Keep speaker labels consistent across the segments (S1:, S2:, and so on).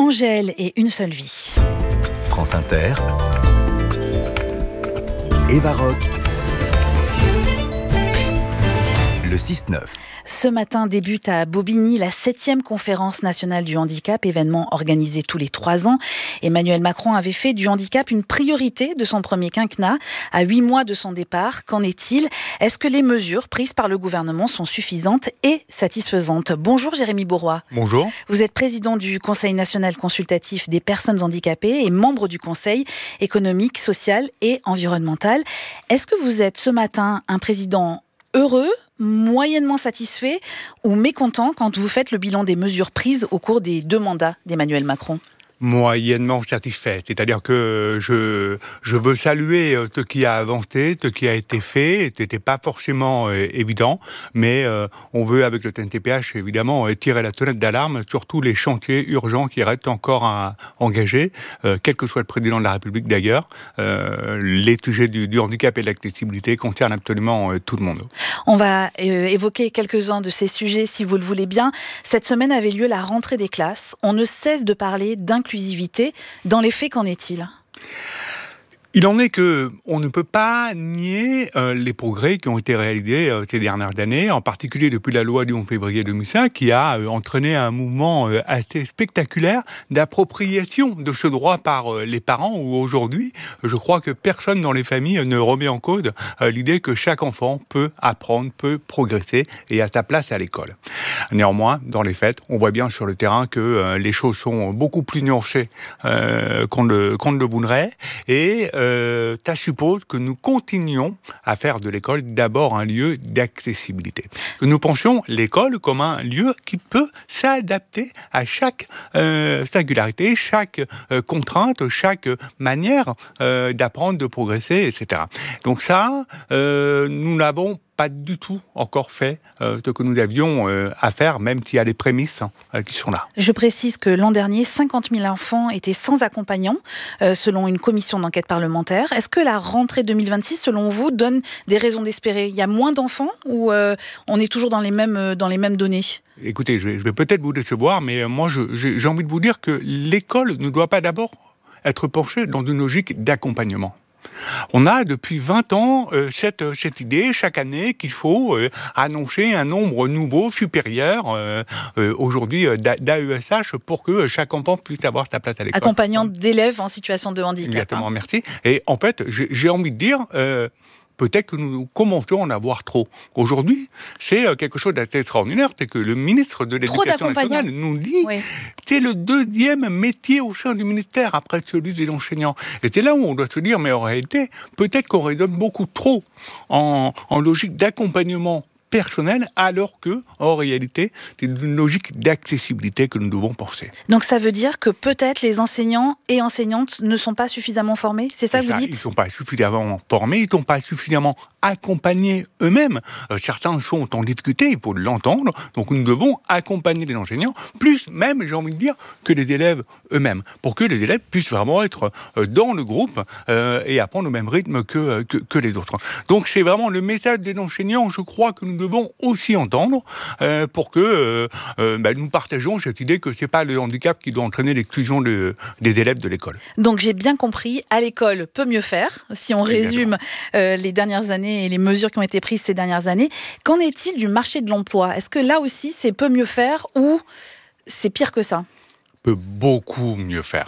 S1: Angèle et une seule vie.
S2: France Inter, Eva Rock, le 6-9.
S1: Ce matin débute à Bobigny la 7e conférence nationale du handicap, événement organisé tous les 3 ans. Emmanuel Macron avait fait du handicap une priorité de son premier quinquennat. À 8 mois de son départ, qu'en est-il ? Est-ce que les mesures prises par le gouvernement sont suffisantes et satisfaisantes ? Bonjour Jérémy Bourrois.
S3: Bonjour.
S1: Vous êtes président du Conseil national consultatif des personnes handicapées et membre du Conseil économique, social et environnemental. Est-ce que vous êtes ce matin un président heureux, moyennement satisfait ou mécontent quand vous faites le bilan des mesures prises au cours des 2 mandats d'Emmanuel Macron ?
S3: Moyennement satisfait, c'est-à-dire que je veux saluer ce qui a avancé, ce qui a été fait. Ce n'était pas forcément évident, mais on veut avec le TNTPH évidemment tirer la sonnette d'alarme sur tous les chantiers urgents qui restent encore à engager, quel que soit le président de la République d'ailleurs. Les sujets du handicap et de l'accessibilité concernent absolument tout le monde.
S1: On va évoquer quelques-uns de ces sujets si vous le voulez bien. Cette semaine avait lieu la rentrée des classes. On ne cesse de parler d'inclusivité. Dans les faits, qu'en est-il ?
S3: Il en est qu'on ne peut pas nier les progrès qui ont été réalisés ces dernières années, en particulier depuis la loi du 11 février 2005, qui a entraîné un mouvement assez spectaculaire d'appropriation de ce droit par les parents, où aujourd'hui, je crois que personne dans les familles ne remet en cause l'idée que chaque enfant peut apprendre, peut progresser et a sa place à l'école. Néanmoins, dans les faits, on voit bien sur le terrain que les choses sont beaucoup plus nuancées qu'on ne le voudrait, et ça suppose que nous continuions à faire de l'école d'abord un lieu d'accessibilité. Que nous pensions l'école comme un lieu qui peut s'adapter à chaque singularité, chaque contrainte, chaque manière d'apprendre, de progresser, etc. Donc ça, nous n'avons pas du tout encore fait ce que nous avions à faire, même s'il y a des prémices qui sont là.
S1: Je précise que l'an dernier, 50 000 enfants étaient sans accompagnant, selon une commission d'enquête parlementaire. Est-ce que la rentrée 2026, selon vous, donne des raisons d'espérer ? Il y a moins d'enfants ou on est toujours dans les mêmes données ?
S3: Écoutez, je vais peut-être vous décevoir, mais moi j'ai envie de vous dire que l'école ne doit pas d'abord être penchée dans une logique d'accompagnement. On a depuis 20 ans cette idée chaque année qu'il faut annoncer un nombre nouveau, supérieur aujourd'hui d'AESH pour que chaque enfant puisse avoir sa place à l'école.
S1: Accompagnant d'élèves en situation de handicap.
S3: Exactement, merci. Et en fait, j'ai envie de dire... peut-être que nous commençons à en avoir trop. Aujourd'hui, c'est quelque chose d'assez extraordinaire, c'est que le ministre de l'Éducation nationale nous dit c'est le 2e métier au sein du ministère, après celui des enseignants. Et c'est là où on doit se dire, mais en réalité, peut-être qu'on raisonne beaucoup trop en logique d'accompagnement personnel, alors que, en réalité, c'est une logique d'accessibilité que nous devons penser.
S1: Donc ça veut dire que peut-être les enseignants et enseignantes ne sont pas suffisamment formés ? C'est ça que vous dites ?
S3: Ils ne sont pas suffisamment formés, ils ne sont pas suffisamment accompagnés eux-mêmes. Certains sont en difficulté, il faut l'entendre, donc nous devons accompagner les enseignants, plus même, j'ai envie de dire, que les élèves eux-mêmes, pour que les élèves puissent vraiment être dans le groupe et apprendre au même rythme que les autres. Donc c'est vraiment le message des enseignants, je crois que nous devons aussi entendre pour que nous partageons cette idée que ce n'est pas le handicap qui doit entraîner l'exclusion des élèves de l'école.
S1: Donc j'ai bien compris, à l'école peut mieux faire, si on résume les dernières années et les mesures qui ont été prises ces dernières années. Qu'en est-il du marché de l'emploi ? Est-ce que là aussi c'est peu mieux faire ou c'est pire que ça ?
S3: Peut beaucoup mieux faire.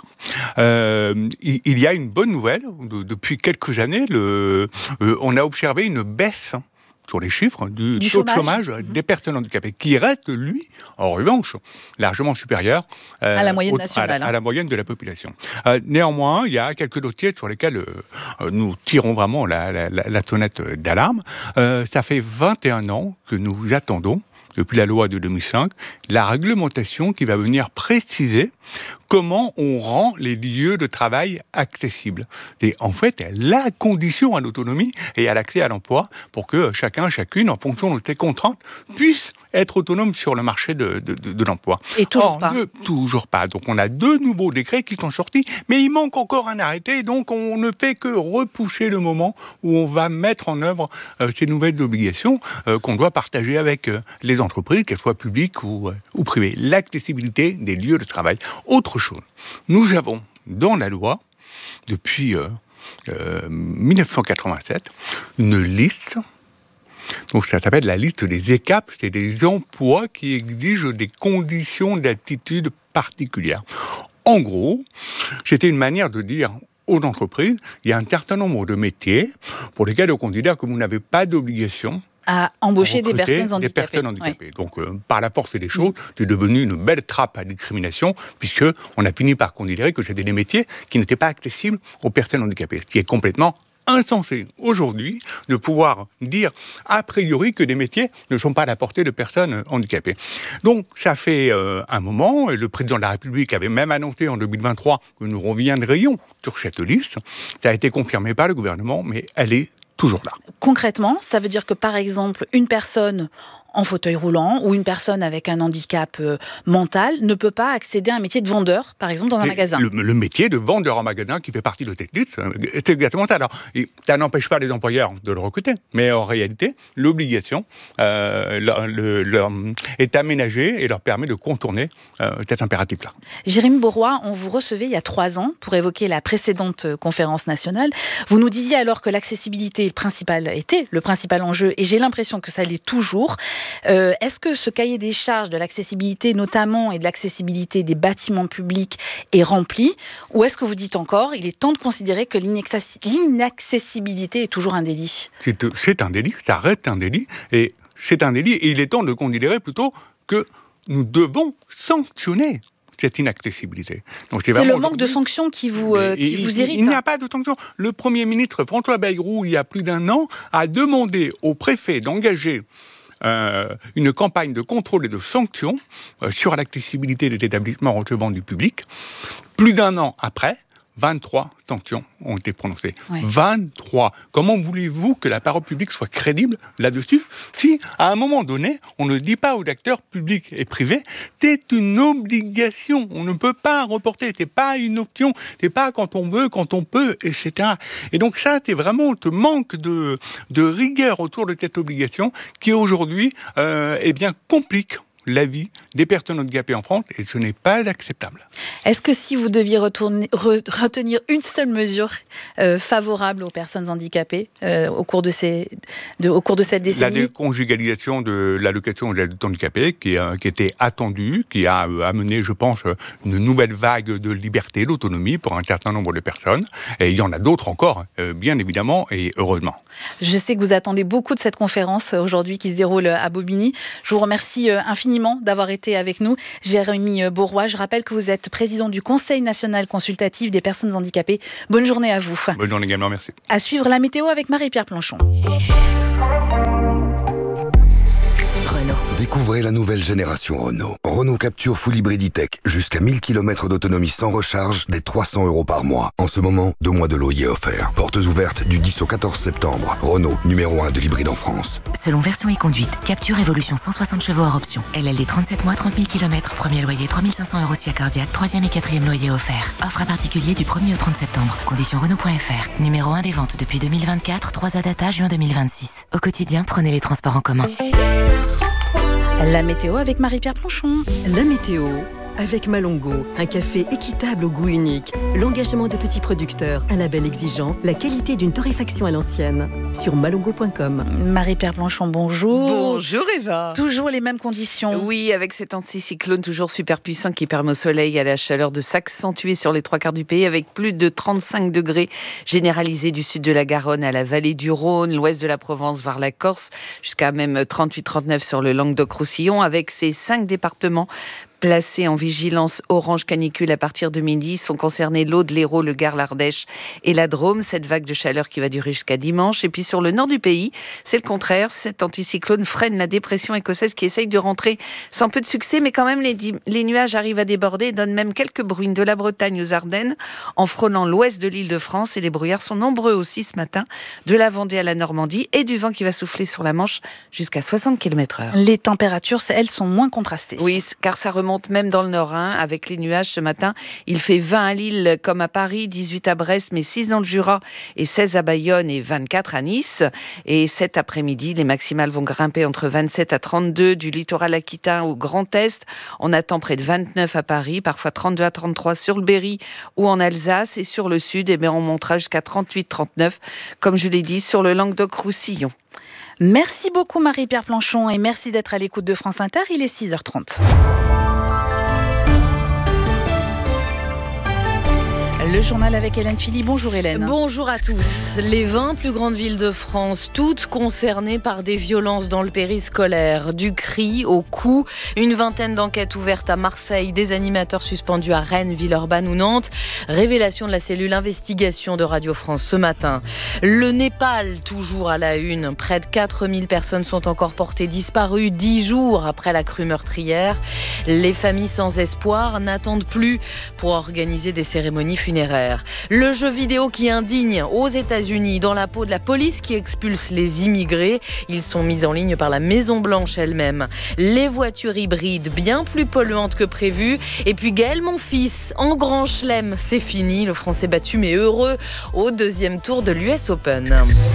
S3: Il y a une bonne nouvelle. Depuis quelques années, on a observé une baisse sur les chiffres du taux de chômage des personnes handicapées, qui reste, lui, en revanche, largement supérieur
S1: à la moyenne nationale.
S3: À la moyenne de la population. Néanmoins, il y a quelques dossiers sur lesquels nous tirons vraiment la sonnette d'alarme. Ça fait 21 ans que nous attendons, depuis la loi de 2005, la réglementation qui va venir préciser comment on rend les lieux de travail accessibles. Et en fait, la condition à l'autonomie et à l'accès à l'emploi pour que chacun, chacune, en fonction de ses contraintes, puisse être autonome sur le marché de l'emploi.
S1: Et toujours pas.
S3: Toujours pas. Donc on a 2 nouveaux décrets qui sont sortis, mais il manque encore un arrêté, donc on ne fait que repousser le moment où on va mettre en œuvre ces nouvelles obligations qu'on doit partager avec les entreprises, qu'elles soient publiques ou privées. L'accessibilité des lieux de travail. Autre autre chose. Nous avons dans la loi, depuis 1987, une liste. Donc ça s'appelle la liste des ECAP, c'est des emplois qui exigent des conditions d'aptitude particulières. En gros, c'était une manière de dire aux entreprises, il y a un certain nombre de métiers pour lesquels on considère que vous n'avez pas d'obligation
S1: à embaucher des personnes handicapées.
S3: Oui. Donc, par la force des choses, c'est devenu une belle trappe à discrimination, puisqu'on a fini par considérer que c'était des métiers qui n'étaient pas accessibles aux personnes handicapées, ce qui est complètement insensé aujourd'hui de pouvoir dire a priori que des métiers ne sont pas à la portée de personnes handicapées. Donc ça fait un moment, et le président de la République avait même annoncé en 2023 que nous reviendrions sur cette liste. Ça a été confirmé par le gouvernement, mais elle est toujours là.
S1: Concrètement, ça veut dire que par exemple, une personne en fauteuil roulant ou une personne avec un handicap mental ne peut pas accéder à un métier de vendeur, par exemple, dans un magasin.
S3: Le métier de vendeur en magasin qui fait partie de cette liste, c'est exactement ça. Alors, ça n'empêche pas les employeurs de le recruter, mais en réalité, l'obligation est aménagée et leur permet de contourner cet impératif-là.
S1: Jérémy Beauroy, on vous recevait il y a 3 ans pour évoquer la précédente conférence nationale. Vous nous disiez alors que l'accessibilité était le principal enjeu, et j'ai l'impression que ça l'est toujours. Est-ce que ce cahier des charges de l'accessibilité notamment et de l'accessibilité des bâtiments publics est rempli, ou est-ce que vous dites encore il est temps de considérer que l'inaccessibilité est toujours un délit ?
S3: C'est un délit, ça reste un délit, et c'est un délit, et il est temps de considérer plutôt que nous devons sanctionner cette inaccessibilité. Donc c'est
S1: le manque de sanctions qui vous irrite.
S3: Il n'y a pas de sanctions. Le Premier ministre François Bayrou, il y a plus d'1 an, a demandé au préfet d'engager une campagne de contrôle et de sanctions sur l'accessibilité des établissements recevant du public. Plus d'1 an après, 23 sanctions ont été prononcées. Oui. 23. Comment voulez-vous que la parole publique soit crédible là-dessus si, à un moment donné, on ne dit pas aux acteurs publics et privés, c'est une obligation. On ne peut pas reporter. C'est pas une option. C'est pas quand on veut, quand on peut, etc. Et donc ça, c'est vraiment ce manque de rigueur autour de cette obligation qui, aujourd'hui, complique la vie des personnes handicapées en France, et ce n'est pas acceptable.
S1: Est-ce que si vous deviez retenir une seule mesure favorable aux personnes handicapées au cours de cette décennie ?
S3: La déconjugalisation de l'allocation de l'aide handicapée qui était attendue, qui a amené, je pense, une nouvelle vague de liberté, d'autonomie pour un certain nombre de personnes. Et il y en a d'autres encore, bien évidemment, et heureusement.
S1: Je sais que vous attendez beaucoup de cette conférence aujourd'hui qui se déroule à Bobigny. Je vous remercie infiniment d'avoir été avec nous. Jérémy Beauroy, je rappelle que vous êtes président du Conseil national consultatif des personnes handicapées. Bonne journée à vous.
S3: Bonne journée également, merci.
S1: À suivre la météo avec Marie-Pierre Planchon.
S4: Découvrez la nouvelle génération Renault. Renault Captur Full Hybrid E-Tech. Jusqu'à 1000 km d'autonomie sans recharge, dès 300 € par mois. En ce moment, 2 mois de loyer offerts. Portes ouvertes du 10 au 14 septembre. Renault, numéro 1 de l'hybride en France.
S5: Selon version et conduite, Captur Evolution 160 chevaux hors option. LLD 37 mois, 30 000 km. Premier loyer 3500 € si cardiaque. 3e et 4e loyer offert. Offre à particulier du 1er au 30 septembre. Conditions Renault.fr. Numéro 1 des ventes depuis 2024. 3 data juin 2026. Au quotidien, prenez les transports en commun.
S1: La météo avec Marie-Pierre Planchon.
S6: La météo avec Malongo, un café équitable au goût unique, l'engagement de petits producteurs, un label exigeant, la qualité d'une torréfaction à l'ancienne. Sur malongo.com.
S1: Marie-Pierre Planchon, bonjour.
S7: Bonjour Eva.
S1: Toujours les mêmes conditions.
S7: Oui, avec cet anticyclone toujours super puissant qui permet au soleil et à la chaleur de s'accentuer sur les 3 quarts du pays, avec plus de 35 degrés généralisés du sud de la Garonne à la vallée du Rhône, l'ouest de la Provence vers la Corse, jusqu'à même 38-39 sur le Languedoc-Roussillon, avec ces 5 départements placés en vigilance orange canicule à partir de midi. Sont concernés l'Aude, l'Hérault, le Gard, l'Ardèche et la Drôme. Cette vague de chaleur qui va durer jusqu'à dimanche. Et puis sur le nord du pays, c'est le contraire. Cet anticyclone freine la dépression écossaise qui essaye de rentrer sans peu de succès. Mais quand même, les nuages arrivent à déborder et donnent même quelques bruines de la Bretagne aux Ardennes en frôlant l'ouest de l'Île-de-France. Et les brouillards sont nombreux aussi ce matin, de la Vendée à la Normandie, et du vent qui va souffler sur la Manche jusqu'à 60 km/h.
S1: Les températures, elles, sont moins contrastées.
S7: Oui, car ça remonte remonte même dans le Nord-Rhin avec les nuages ce matin. Il fait 20 à Lille comme à Paris, 18 à Brest, mais 6 dans le Jura et 16 à Bayonne et 24 à Nice. Et cet après-midi, les maximales vont grimper entre 27 à 32 du littoral aquitain au Grand Est. On attend près de 29 à Paris, parfois 32 à 33 sur le Berry ou en Alsace. Et sur le sud, on montera jusqu'à 38-39, comme je l'ai dit, sur le Languedoc-Roussillon.
S1: Merci beaucoup Marie-Pierre Planchon et merci d'être à l'écoute de France Inter. Il est 6h30. Le journal avec Hélène Philly. Bonjour Hélène.
S8: Bonjour à tous. Les 20 plus grandes villes de France, toutes concernées par des violences dans le périscolaire. Du cri au coup, une vingtaine d'enquêtes ouvertes à Marseille, des animateurs suspendus à Rennes, Villeurbanne ou Nantes. Révélation de la cellule investigation de Radio France ce matin. Le Népal, toujours à la une. Près de 4000 personnes sont encore portées disparues 10 jours après la crue meurtrière. Les familles sans espoir n'attendent plus pour organiser des cérémonies funéraires. Le jeu vidéo qui indigne aux États-Unis, dans la peau de la police qui expulse les immigrés. Ils sont mis en ligne par la Maison-Blanche elle-même. Les voitures hybrides bien plus polluantes que prévu. Et puis Gaël Monfils, en grand chelem, c'est fini. Le Français battu mais heureux au deuxième tour de l'US Open.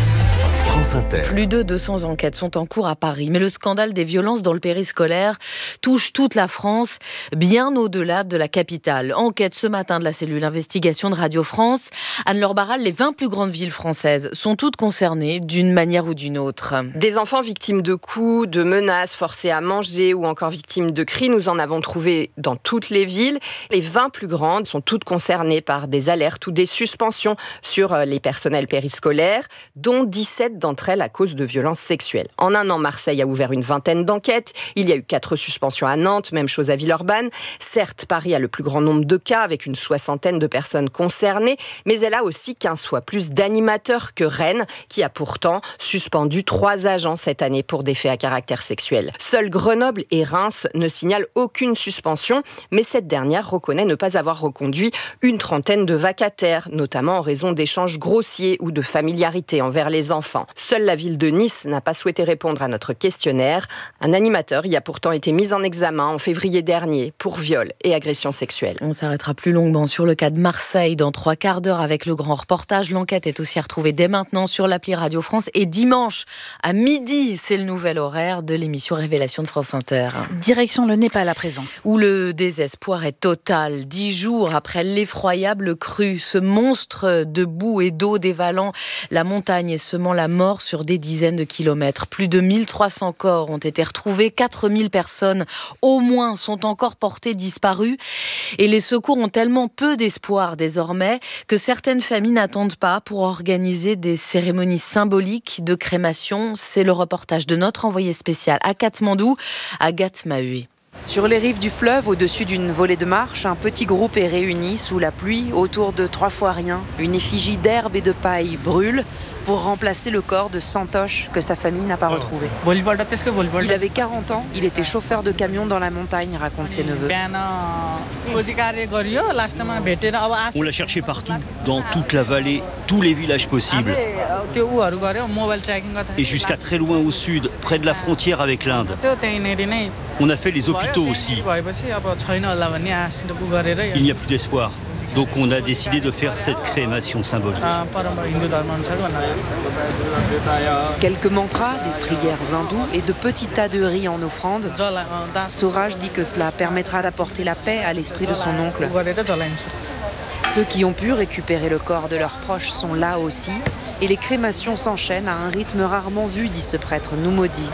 S2: France Inter.
S8: Plus de 200 enquêtes sont en cours à Paris, mais le scandale des violences dans le périscolaire touche toute la France, bien au-delà de la capitale. Enquête ce matin de la cellule investigation de Radio France. Anne-Laure Barral, les 20 plus grandes villes françaises sont toutes concernées d'une manière ou d'une autre.
S9: Des enfants victimes de coups, de menaces, forcés à manger ou encore victimes de cris, nous en avons trouvé dans toutes les villes. Les 20 plus grandes sont toutes concernées par des alertes ou des suspensions sur les personnels périscolaires, dont 17 d'entre elles à cause de violences sexuelles. En un an, Marseille a ouvert une vingtaine d'enquêtes. Il y a eu 4 suspensions à Nantes, même chose à Villeurbanne. Certes, Paris a le plus grand nombre de cas, avec une 60aine de personnes concernées, mais elle a aussi 15 fois plus d'animateurs que Rennes, qui a pourtant suspendu 3 agents cette année pour des faits à caractère sexuel. Seuls Grenoble et Reims ne signalent aucune suspension, mais cette dernière reconnaît ne pas avoir reconduit une trentaine de vacataires, notamment en raison d'échanges grossiers ou de familiarité envers les enfants. Seule la ville de Nice n'a pas souhaité répondre à notre questionnaire. Un animateur y a pourtant été mis en examen en février dernier pour viol et agression sexuelle.
S8: On s'arrêtera plus longuement sur le cas de Marseille dans 3 quarts d'heure avec le grand reportage. L'enquête est aussi à retrouver dès maintenant sur l'appli Radio France. Et dimanche à midi, c'est le nouvel horaire de l'émission Révélation de France Inter.
S1: Direction le Népal à présent.
S8: Où le désespoir est total. 10 jours après l'effroyable crue, ce monstre de boue et d'eau dévalant la montagne et semant la mort sur des dizaines de kilomètres. Plus de 1300 corps ont été retrouvés, 4000 personnes au moins sont encore portées disparues. Et les secours ont tellement peu d'espoir désormais que certaines familles n'attendent pas pour organiser des cérémonies symboliques de crémation. C'est le reportage de notre envoyé spécial à Katmandou, Agathe Maheué.
S10: Sur les rives du fleuve, au-dessus d'une volée de marche, un petit groupe est réuni sous la pluie autour de 3 fois rien. Une effigie d'herbe et de paille brûle pour remplacer le corps de Santosh que sa famille n'a pas retrouvé. Il avait 40 ans, il était chauffeur de camion dans la montagne, racontent ses neveux.
S11: On l'a cherché partout, dans toute la vallée, tous les villages possibles. Et jusqu'à très loin au sud, près de la frontière avec l'Inde. On a fait les hôpitaux aussi. Il n'y a plus d'espoir. Donc on a décidé de faire cette crémation symbolique.
S10: Quelques mantras, des prières hindoues et de petits tas de riz en offrande. Suraj dit que cela permettra d'apporter la paix à l'esprit de son oncle. Ceux qui ont pu récupérer le corps de leurs proches sont là aussi. Et les crémations s'enchaînent à un rythme rarement vu, dit ce prêtre Numodi.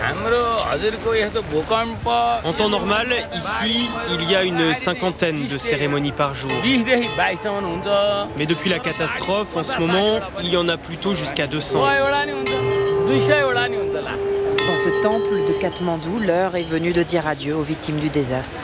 S12: En temps normal, ici, il y a une 50aine de cérémonies par jour. Mais depuis la catastrophe, en ce moment, il y en a plutôt jusqu'à 200.
S10: Dans ce temple de Katmandou, l'heure est venue de dire adieu aux victimes du désastre.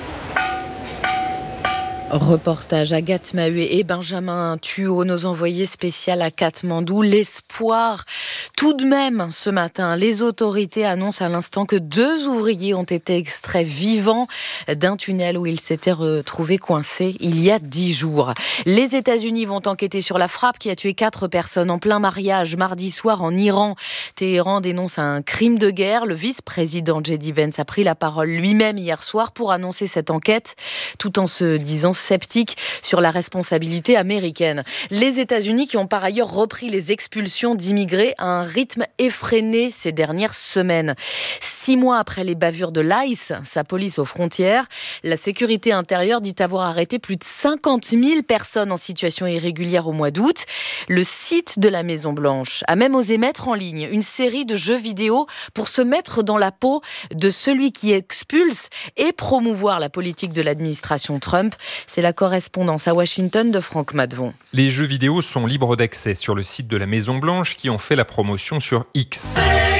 S8: Reportage Agathe Maheué et Benjamin Thuot, nos envoyés spéciaux à Katmandou. L'espoir Tout de même, ce matin, les autorités annoncent à l'instant que 2 ouvriers ont été extraits vivants d'un tunnel où ils s'étaient retrouvés coincés il y a 10 jours. Les États-Unis vont enquêter sur la frappe qui a tué 4 personnes en plein mariage mardi soir en Iran. Téhéran dénonce un crime de guerre. Le vice-président J.D. Vance a pris la parole lui-même hier soir pour annoncer cette enquête, tout en se disant sceptique sur la responsabilité américaine. Les États-Unis qui ont par ailleurs repris les expulsions d'immigrés à un rythme effréné ces dernières semaines. 6 mois après les bavures de l'ICE, sa police aux frontières, la sécurité intérieure dit avoir arrêté plus de 50 000 personnes en situation irrégulière au mois d'août. Le site de la Maison-Blanche a même osé mettre en ligne une série de jeux vidéo pour se mettre dans la peau de celui qui expulse et promouvoir la politique de l'administration Trump. C'est la correspondance à Washington de Franck Madvon.
S13: Les jeux vidéo sont libres d'accès sur le site de la Maison-Blanche qui en fait la promotion sur X.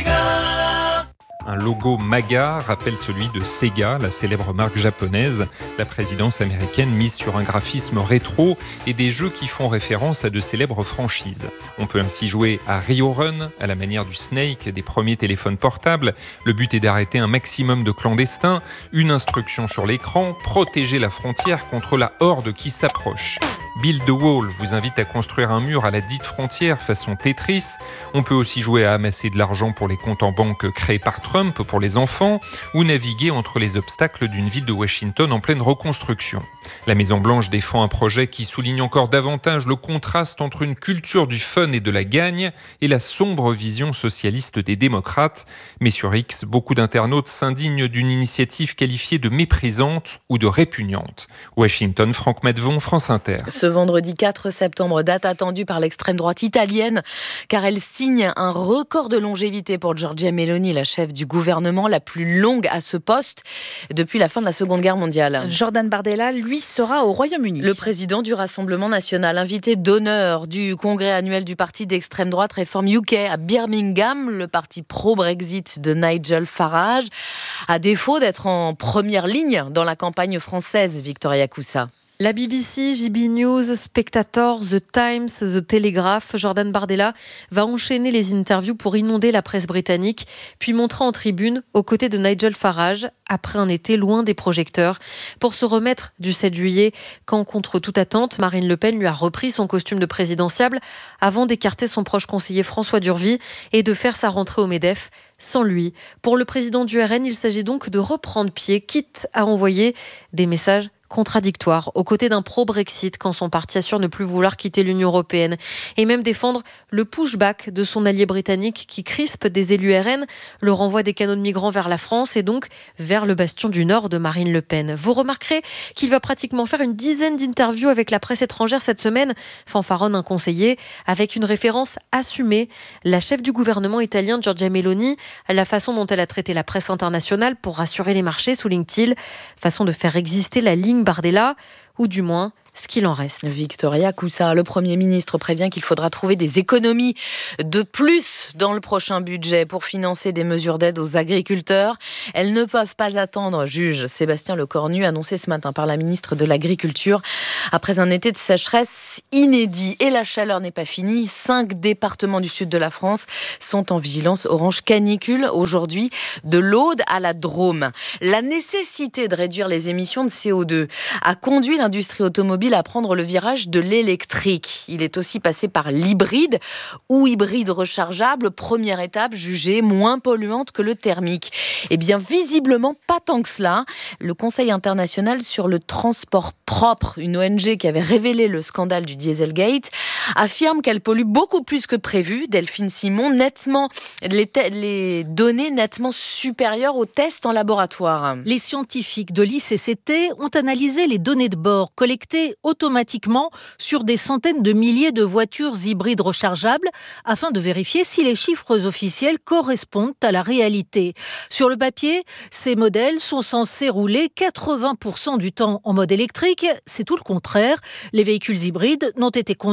S13: Un logo MAGA rappelle celui de Sega, la célèbre marque japonaise. La présidence américaine mise sur un graphisme rétro et des jeux qui font référence à de célèbres franchises. On peut ainsi jouer à Rio Run, à la manière du Snake des premiers téléphones portables. Le but est d'arrêter un maximum de clandestins. Une instruction sur l'écran, protéger la frontière contre la horde qui s'approche. Build the Wall vous invite à construire un mur à la dite frontière façon Tetris. On peut aussi jouer à amasser de l'argent pour les comptes en banque créés par Trump pour les enfants ou naviguer entre les obstacles d'une ville de Washington en pleine reconstruction. La Maison-Blanche défend un projet qui souligne encore davantage le contraste entre une culture du fun et de la gagne et la sombre vision socialiste des démocrates. Mais sur X, beaucoup d'internautes s'indignent d'une initiative qualifiée de méprisante ou de répugnante. Washington, Franck Madvon, France Inter.
S8: Ce vendredi 4 septembre, date attendue par l'extrême droite italienne, car elle signe un record de longévité pour Giorgia Meloni, la chef du gouvernement, la plus longue à ce poste depuis la fin de la Seconde Guerre mondiale.
S1: Jordan Bardella, lui, sera au Royaume-Uni.
S8: Le président du Rassemblement national, invité d'honneur du congrès annuel du parti d'extrême droite Reform UK à Birmingham, le parti pro-Brexit de Nigel Farage, à défaut d'être en première ligne dans la campagne française, Victoria Coussa.
S14: La BBC, JB News, Spectator, The Times, The Telegraph, Jordan Bardella va enchaîner les interviews pour inonder la presse britannique, puis montrer en tribune aux côtés de Nigel Farage, après un été loin des projecteurs, pour se remettre du 7 juillet, quand, contre toute attente, Marine Le Pen lui a repris son costume de présidentiable avant d'écarter son proche conseiller François Durvy et de faire sa rentrée au MEDEF sans lui. Pour le président du RN, il s'agit donc de reprendre pied, quitte à envoyer des messages contradictoire aux côtés d'un pro-Brexit quand son parti assure ne plus vouloir quitter l'Union européenne et même défendre le pushback de son allié britannique qui crispe des élus RN, le renvoi des canaux de migrants vers la France et donc vers le bastion du Nord de Marine Le Pen. Vous remarquerez qu'il va pratiquement faire une dizaine d'interviews avec la presse étrangère cette semaine, fanfaronne un conseiller, avec une référence assumée. La chef du gouvernement italien Giorgia Meloni, la façon dont elle a traité la presse internationale pour rassurer les marchés, souligne-t-il, façon de faire exister la ligne Bardella, ou du moins ce qu'il en reste.
S8: Victoria Coussa, le Premier ministre prévient qu'il faudra trouver des économies de plus dans le prochain budget pour financer des mesures d'aide aux agriculteurs. Elles ne peuvent pas attendre, juge Sébastien Lecornu, annoncé ce matin par la ministre de l'Agriculture, après un été de sécheresse inédit. Et la chaleur n'est pas finie. 5 départements du sud de la France sont en vigilance orange canicule aujourd'hui, de l'Aude à la Drôme. La nécessité de réduire les émissions de CO2 a conduit l'industrie automobile à prendre le virage de l'électrique. Il est aussi passé par l'hybride ou hybride rechargeable, première étape jugée moins polluante que le thermique. Eh bien, visiblement, pas tant que cela. Le Conseil international sur le transport propre, une ONG qui avait révélé le scandale du Dieselgate, affirme qu'elle pollue beaucoup plus que prévu. Delphine Simon, les données nettement supérieures aux tests en laboratoire.
S15: Les scientifiques de l'ICCT ont analysé les données de bord collectées automatiquement sur des centaines de milliers de voitures hybrides rechargeables afin de vérifier si les chiffres officiels correspondent à la réalité. Sur le papier, ces modèles sont censés rouler 80% du temps en mode électrique. C'est tout le contraire. Les véhicules hybrides n'ont été conduits en mode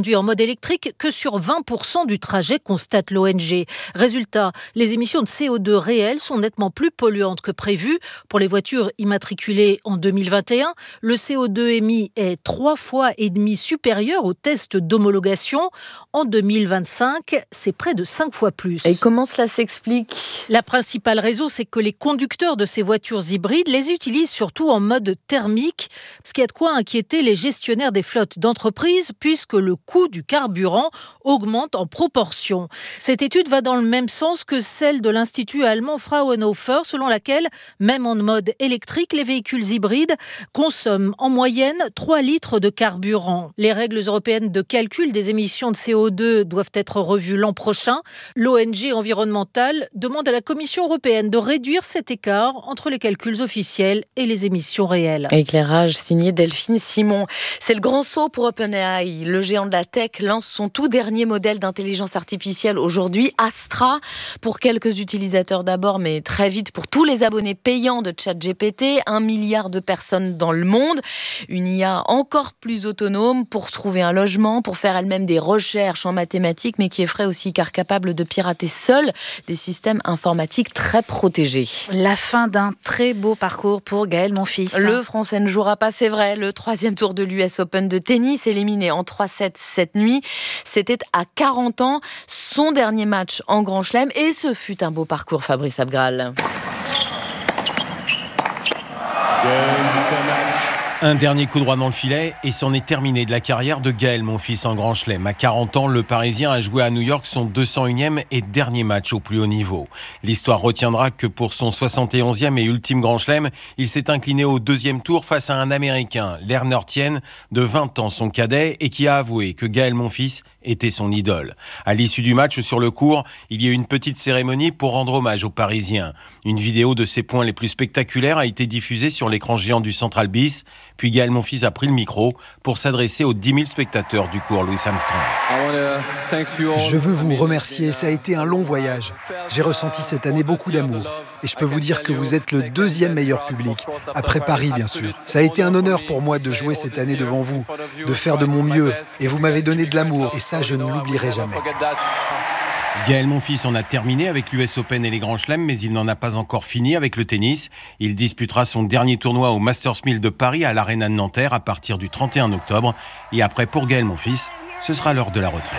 S15: électrique que sur 20% du trajet, constate l'ONG. Résultat, les émissions de CO2 réelles sont nettement plus polluantes que prévu. Pour les voitures immatriculées en 2021, le CO2 émis est 3,5 fois supérieur au test d'homologation. En 2025, c'est près de 5 fois plus.
S8: Et comment cela s'explique ?
S15: La principale raison, c'est que les conducteurs de ces voitures hybrides les utilisent surtout en mode thermique, ce qui a de quoi inquiéter les gestionnaires des flottes d'entreprises, puisque le coût du carburant augmente en proportion. Cette étude va dans le même sens que celle de l'Institut allemand Fraunhofer, selon laquelle, même en mode électrique, les véhicules hybrides consomment en moyenne 3 litres de carburant. Les règles européennes de calcul des émissions de CO2 doivent être revues l'an prochain. L'ONG environnementale demande à la Commission européenne de réduire cet écart entre les calculs officiels et les émissions réelles.
S8: Éclairage signé Delphine Simon. C'est le grand saut pour OpenAI. Le géant de la tech lance son tout dernier modèle d'intelligence artificielle aujourd'hui, Astra, pour quelques utilisateurs d'abord, mais très vite pour tous les abonnés payants de ChatGPT, 1 milliard de personnes dans le monde. Une IA encore plus autonome pour trouver un logement, pour faire elle-même des recherches en mathématiques, mais qui effraie aussi car capable de pirater seule des systèmes informatiques très protégés.
S1: La fin d'un très beau parcours pour Gaël Monfils.
S8: Le Français ne jouera pas, c'est vrai. Le 3e tour de l'US Open de tennis, éliminé en 3-7 cette nuit. C'était à 40 ans, son dernier match en Grand Chelem, et ce fut un beau parcours, Fabrice Abgral.
S16: Un dernier coup droit dans le filet et c'en est terminé de la carrière de Gaël Monfils en Grand Chelem. À 40 ans, le Parisien a joué à New York son 201e et dernier match au plus haut niveau. L'histoire retiendra que pour son 71e et ultime Grand Chelem, il s'est incliné au 2e tour face à un Américain, Lerner Tien, de 20 ans, son cadet, et qui a avoué que Gaël Monfils était son idole. À l'issue du match sur le court, il y a eu une petite cérémonie pour rendre hommage aux Parisiens. Une vidéo de ses points les plus spectaculaires a été diffusée sur l'écran géant du Central Bis. Puis Gaël Monfils a pris le micro pour s'adresser aux 10 000 spectateurs du cours Louis Armstrong.
S17: Je veux vous remercier, ça a été un long voyage. J'ai ressenti cette année beaucoup d'amour. Et je peux vous dire que vous êtes le 2e meilleur public, après Paris bien sûr. Ça a été un honneur pour moi de jouer cette année devant vous, de faire de mon mieux. Et vous m'avez donné de l'amour, et ça je ne l'oublierai jamais.
S16: Gaël Monfils en a terminé avec l'US Open et les Grands Chelems, mais il n'en a pas encore fini avec le tennis. Il disputera son dernier tournoi au Masters 1000 de Paris à l'Arena de Nanterre à partir du 31 octobre. Et après, pour Gaël Monfils, ce sera l'heure de la retraite.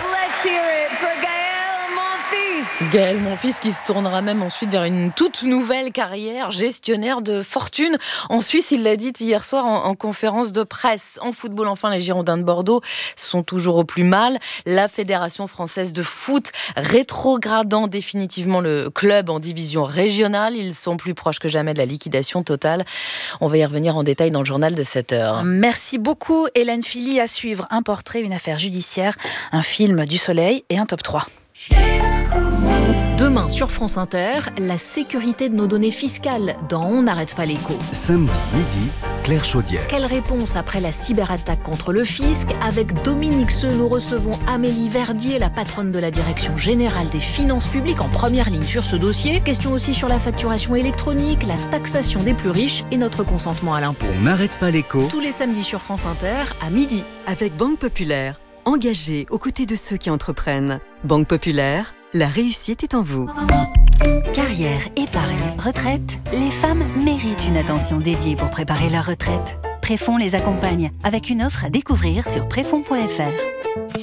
S8: Gaël Monfils qui se tournera même ensuite vers une toute nouvelle carrière, gestionnaire de fortune. En Suisse, il l'a dit hier soir en conférence de presse. En football, enfin, les Girondins de Bordeaux sont toujours au plus mal. La Fédération française de foot rétrogradant définitivement le club en division régionale. Ils sont plus proches que jamais de la liquidation totale. On va y revenir en détail dans le journal de 7h.
S1: Merci beaucoup Hélène Philly. À suivre, un portrait, une affaire judiciaire, un film du soleil et un top 3.
S18: Demain sur France Inter, la sécurité de nos données fiscales dans On n'arrête pas l'écho.
S2: Samedi midi, Claire Chaudière.
S18: Quelle réponse après la cyberattaque contre le fisc? Avec Dominique Seux, nous recevons Amélie Verdier, la patronne de la Direction Générale des Finances Publiques, en première ligne sur ce dossier. Question aussi sur la facturation électronique, la taxation des plus riches et notre consentement à l'impôt.
S2: On n'arrête pas l'écho.
S18: Tous les samedis sur France Inter, à midi.
S6: Avec Banque Populaire, engagée aux côtés de ceux qui entreprennent. Banque Populaire, la réussite est en vous.
S19: Carrière, épargne, retraite, les femmes méritent une attention dédiée pour préparer leur retraite. Préfonds les accompagne avec une offre à découvrir sur préfonds.fr.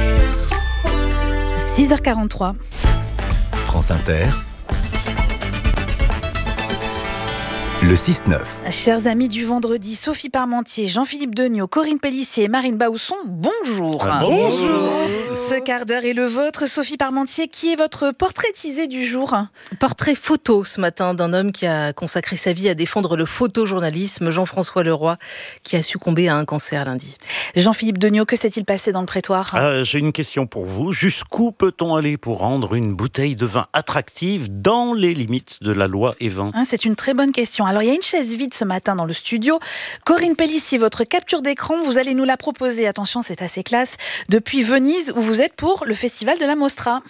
S1: 6h43.
S2: France Inter. Le 6-9.
S1: Chers amis du vendredi, Sophie Parmentier, Jean-Philippe Degnaud, Corinne Pellissier et Marine Bausson, bonjour.
S15: Bonjour.
S1: Ce quart d'heure est le vôtre. Sophie Parmentier, qui est votre portraitisé du jour?
S15: Portrait photo ce matin d'un homme qui a consacré sa vie à défendre le photojournalisme, Jean-François Leroy, qui a succombé à un cancer lundi.
S1: Jean-Philippe Degnaud, que s'est-il passé dans le prétoire?
S20: J'ai une question pour vous. Jusqu'où peut-on aller pour rendre une bouteille de vin attractive dans les limites de la loi Evin?
S1: C'est une très bonne question. Alors, il y a une chaise vide ce matin dans le studio. Corinne Pellissier, votre capture d'écran, vous allez nous la proposer. Attention, c'est assez classe. Depuis Venise, où vous êtes pour le festival de la Mostra.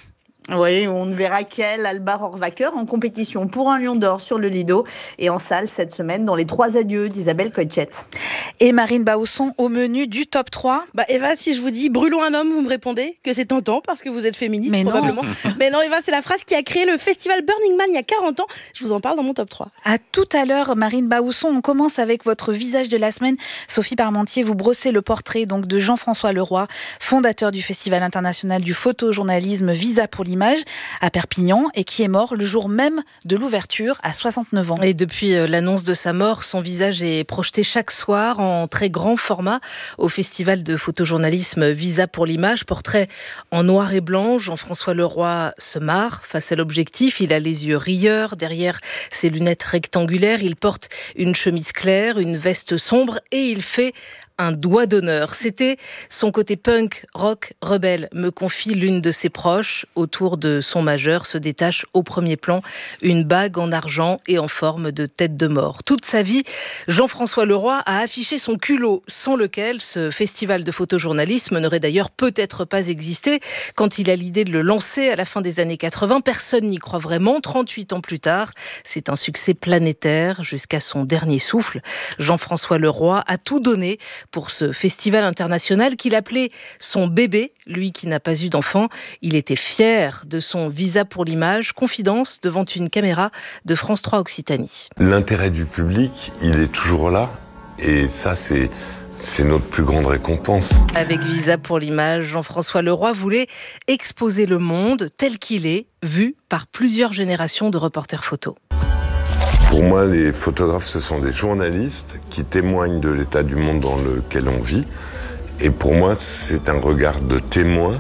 S21: Oui, on ne verra qu'elle, Alba Rohrwacher, en compétition pour un Lion d'Or sur le Lido et en salle cette semaine dans les 3 adieux d'Isabelle Coixet.
S1: Et Marine Bausson au menu du top 3.
S22: Eva, si je vous dis brûlons un homme, vous me répondez que c'est tentant parce que vous êtes féministe.
S1: Mais
S22: probablement.
S1: Non.
S22: Mais non, Eva, c'est la phrase qui a créé le festival Burning Man il y a 40 ans. Je vous en parle dans mon top 3.
S1: À tout à l'heure, Marine Bausson. On commence avec votre visage de la semaine. Sophie Parmentier, vous brossez le portrait donc de Jean-François Leroy, fondateur du Festival international du photojournalisme Visa pour l'image à Perpignan et qui est mort le jour même de l'ouverture à 69 ans.
S22: Et depuis l'annonce de sa mort, son visage est projeté chaque soir en très grand format au Festival de photojournalisme Visa pour l'image. Portrait en noir et blanc. Jean-François Leroy se marre face à l'objectif. Il a les yeux rieurs. Derrière ses lunettes rectangulaires, il porte une chemise claire, une veste sombre et il fait un doigt d'honneur. C'était son côté punk, rock, rebelle, me confie l'une de ses proches. Autour de son majeur se détache au premier plan une bague en argent et en forme de tête de mort. Toute sa vie, Jean-François Leroy a affiché son culot, sans lequel ce festival de photojournalisme n'aurait d'ailleurs peut-être pas existé. Quand il a l'idée de le lancer à la fin des années 80, personne n'y croit vraiment. 38 ans plus tard, c'est un succès planétaire jusqu'à son dernier souffle. Jean-François Leroy a tout donné pour ce festival international qu'il appelait son bébé, lui qui n'a pas eu d'enfant. Il était fier de son Visa pour l'image. Confidence devant une caméra de France 3 Occitanie.
S23: L'intérêt du public, il est toujours là. Et ça, c'est notre plus grande récompense.
S22: Avec Visa pour l'image, Jean-François Leroy voulait exposer le monde tel qu'il est, vu par plusieurs générations de reporters photos.
S23: Pour moi, les photographes, ce sont des journalistes qui témoignent de l'état du monde dans lequel on vit. Et pour moi, c'est un regard de témoin.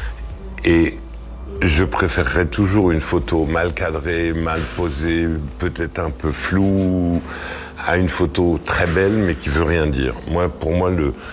S23: Et je préférerais toujours une photo mal cadrée, mal posée, peut-être un peu floue, à une photo très belle, mais qui veut rien dire. Pour moi,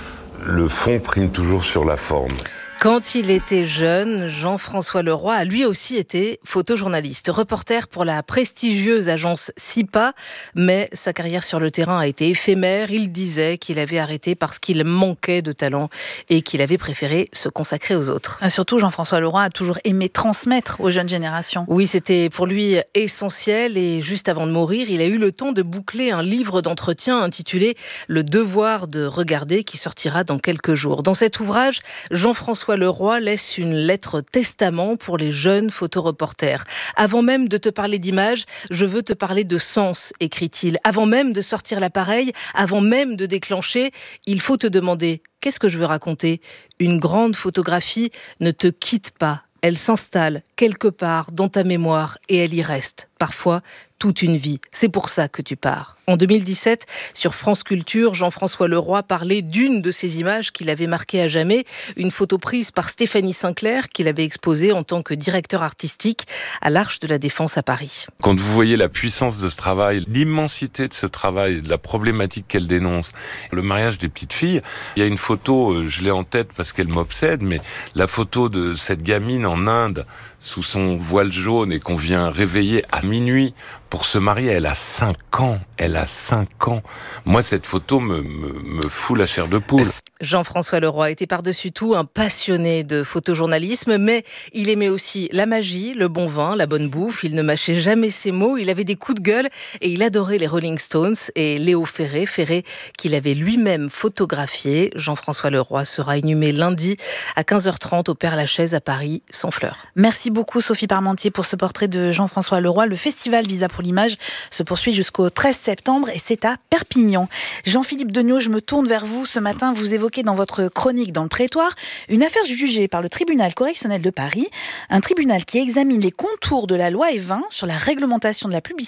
S23: le fond prime toujours sur la forme.
S22: Quand il était jeune, Jean-François Leroy a lui aussi été photojournaliste, reporter pour la prestigieuse agence SIPA, mais sa carrière sur le terrain a été éphémère. Il disait qu'il avait arrêté parce qu'il manquait de talent et qu'il avait préféré se consacrer aux autres.
S1: Et surtout, Jean-François Leroy a toujours aimé transmettre aux jeunes générations.
S22: Oui, c'était pour lui essentiel et juste avant de mourir, il a eu le temps de boucler un livre d'entretien intitulé « Le devoir de regarder » qui sortira dans quelques jours. Dans cet ouvrage, Jean-François Leroy laisse une lettre testament pour les jeunes photoreporters. Avant même de te parler d'images, je veux te parler de sens, écrit-il. Avant même de sortir l'appareil, avant même de déclencher, il faut te demander « Qu'est-ce que je veux raconter ?» Une grande photographie ne te quitte pas. Elle s'installe quelque part dans ta mémoire et elle y reste. Parfois, toute une vie. C'est pour ça que tu pars. En 2017, sur France Culture, Jean-François Leroy parlait d'une de ces images qu'il avait marquées à jamais, une photo prise par Stéphanie Sinclair qu'il avait exposée en tant que directeur artistique à l'Arche de la Défense à Paris.
S23: Quand vous voyez la puissance de ce travail, l'immensité de ce travail, la problématique qu'elle dénonce, le mariage des petites filles, il y a une photo, je l'ai en tête parce qu'elle m'obsède, mais la photo de cette gamine en Inde sous son voile jaune et qu'on vient réveiller à minuit pour se marier. Elle a 5 ans. Elle a 5 ans. Moi, cette photo me fout la chair de poule.
S22: Jean-François Leroy était par-dessus tout un passionné de photojournalisme, mais il aimait aussi la magie, le bon vin, la bonne bouffe. Il ne mâchait jamais ses mots. Il avait des coups de gueule et il adorait les Rolling Stones et Léo Ferré qu'il avait lui-même photographié. Jean-François Leroy sera inhumé lundi à 15h30 au Père-Lachaise à Paris, sans fleurs.
S1: Merci beaucoup Sophie Parmentier pour ce portrait de Jean-François Leroy. Le festival Visa pour l'image se poursuit jusqu'au 13 septembre et c'est à Perpignan. Jean-Philippe Degnaud, je me tourne vers vous. Ce matin, vous évoquez dans votre chronique dans le Prétoire une affaire jugée par le tribunal correctionnel de Paris, un tribunal qui examine les contours de la loi Evin sur la réglementation de la publicité